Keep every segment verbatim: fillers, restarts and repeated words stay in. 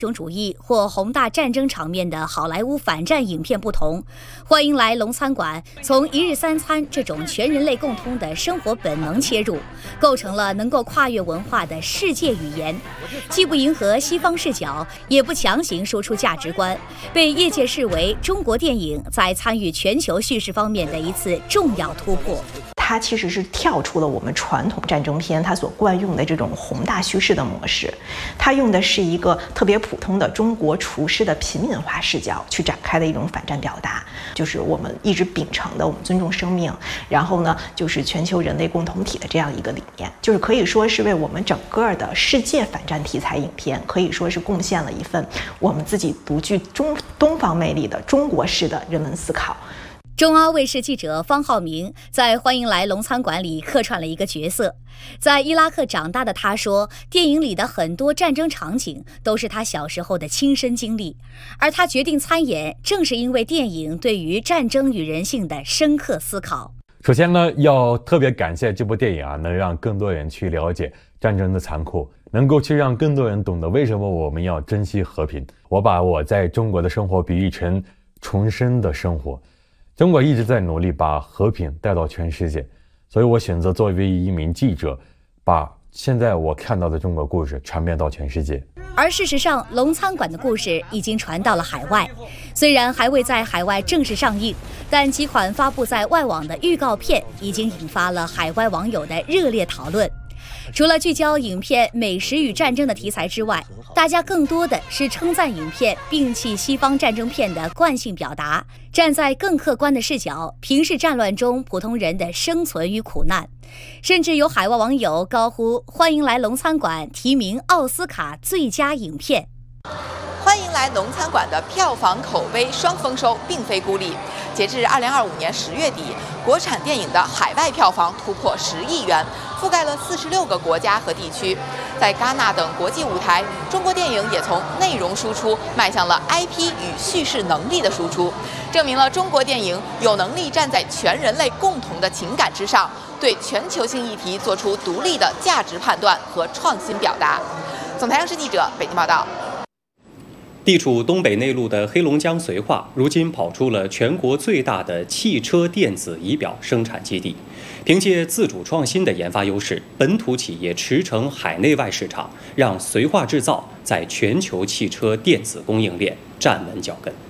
雄主义或宏大战争场面的好莱坞反战影片不同，欢迎来龙餐馆从一日三餐这种全人类共通的生活本能切入，构成了能够跨越文化的世界语言，既不迎合西方视角，也不强行输出价值观，被业界视为中国电影在参与全球叙事方面的一次重要突破。 它其实是跳出了我们传统战争片它所惯用的这种宏大叙事的模式，它用的是一个特别普通的中国厨师的平民化视角去展开的一种反战表达，就是我们一直秉承的我们尊重生命，然后呢就是全球人类共同体的这样一个理念，就是可以说是为我们整个的世界反战题材影片可以说是贡献了一份我们自己独具中东方魅力的中国式的人文思考。 中阿卫视记者方浩明在《欢迎来龙餐馆》里客串了一个角色。在伊拉克长大的他说，电影里的很多战争场景都是他小时候的亲身经历，而他决定参演，正是因为电影对于战争与人性的深刻思考。 首先呢，要特别感谢这部电影啊，能让更多人去了解战争的残酷，能够去让更多人懂得为什么我们要珍惜和平。我把我在中国的生活比喻成重生的生活。中国一直在努力把和平带到全世界，所以我选择作为一名记者，把现在我看到的中国故事传遍到全世界。 而事实上，龙餐馆的故事已经传到了海外，虽然还未在海外正式上映，但几款发布在外网的预告片已经引发了海外网友的热烈讨论。除了聚焦影片美食与战争的题材之外，大家更多的是称赞影片摒弃西方战争片的惯性表达，站在更客观的视角平视战乱中普通人的生存与苦难。甚至有海外网友高呼欢迎来龙餐馆提名奥斯卡最佳影片。 欢迎来龙餐馆的票房口碑双丰收并非孤立。截至二零二五年十月底，国产电影的海外票房突破十亿元，覆盖了四十六个国家和地区。在戛纳等国际舞台，中国电影也从内容输出迈向了 I P 与叙事能力的输出，证明了中国电影有能力站在全人类共同的情感之上，对全球性议题做出独立的价值判断和创新表达。总台央视记者北京报道。 地处东北内陆的黑龙江绥化，如今跑出了全国最大的汽车电子仪表生产基地。凭借自主创新的研发优势，本土企业驰骋海内外市场，让绥化制造在全球汽车电子供应链站稳脚跟。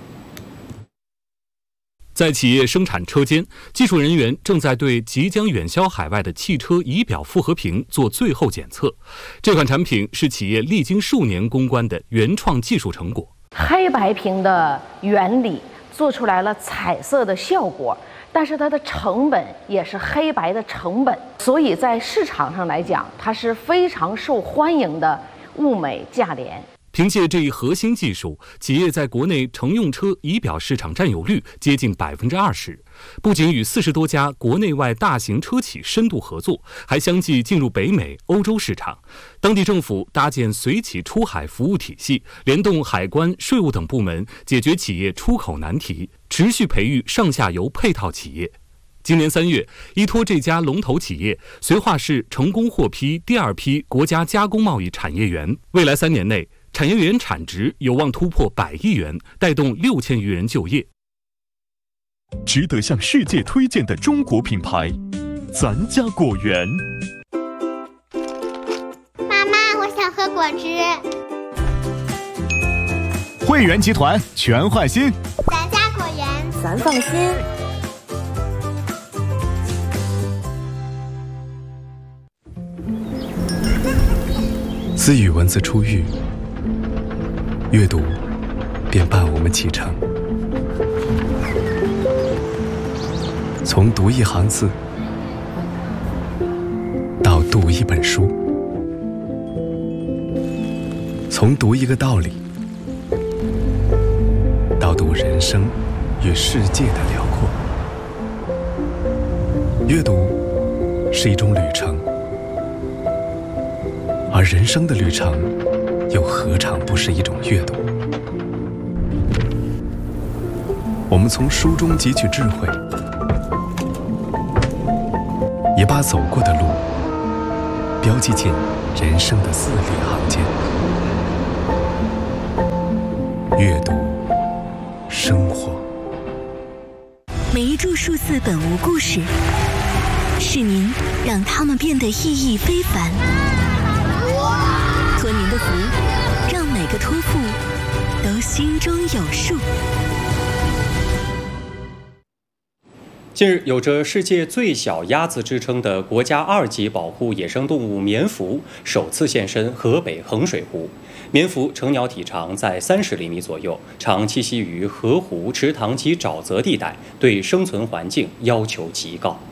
在企业生产车间，技术人员正在对即将远销海外的汽车仪表复合屏做最后检测。这款产品是企业历经数年攻关的原创技术成果。 黑白屏的原理做出来了彩色的效果，但是它的成本也是黑白的成本，所以在市场上来讲，它是非常受欢迎的物美价廉。 凭借这一核心技术，企业在国内乘用车仪表市场占有率接近百分之二十。不仅与四十多家国内外大型车企深度合作，还相继进入北美、欧洲市场。当地政府搭建绥企出海服务体系，联动海关、税务等部门，解决企业出口难题，持续培育上下游配套企业。今年三月，依托这家龙头企业，绥化市成功获批第二批国家加工贸易产业园。未来三年内，产业园产值有望突破百亿元，带动六千余人就业。 值得向世界推荐的中国品牌，咱家果园。 妈妈，我想喝果汁。 汇源集团全换新， 咱家果园， 咱放心。 自与文字初遇，阅读便伴我们启程。从读一行字到读一本书，从读一个道理到读人生与世界的辽阔。阅读是一种旅程，而人生的旅程又何尝不是一种阅读？我们从书中汲取智慧，也把走过的路标记进人生的字里行间。 阅读生活。 每一株数字本无故事，是您让它们变得意义非凡。托您的福，让每个托付都心中有数。 近日，有着世界最小鸭子之称的国家二级保护野生动物棉芾首次现身河北衡水湖。棉芾成鸟体长在三十厘米左右，常栖息于河湖、池塘及沼泽地带，对生存环境要求极高。